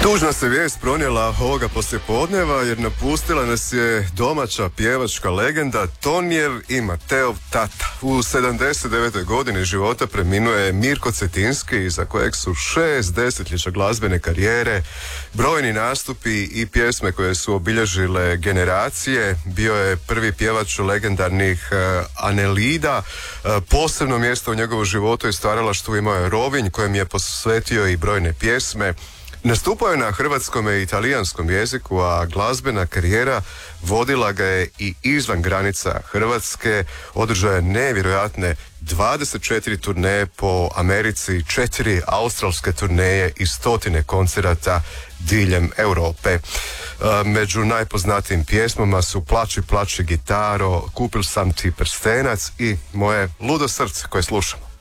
Tužna se vijest pronijela ovoga poslijepodneva jer napustila nas je domaća pjevačka legenda Tonjev i Mateov tata. U 79. godini života preminuo je Mirko Cetinski, za kojeg su 6 desetljeća glazbene karijere, brojni nastupi i pjesme koje su obilježile generacije. Bio je prvi pjevač legendarnih Anelida. Posebno mjesto u njegovom životu i stvaralaštvu imao je Rovinj, kojem je posvetio i brojne pjesme. Nastupao je na hrvatskom i italijanskom jeziku, a glazbena karijera vodila ga je i izvan granica Hrvatske. Održao je nevjerojatne 24 turneje po Americi, 4 australske turneje i 100 koncerata diljem Europe. Među najpoznatijim pjesmama su Plači, plači gitaro, Kupil sam ti prstenac i Moje ludo srce koje slušamo.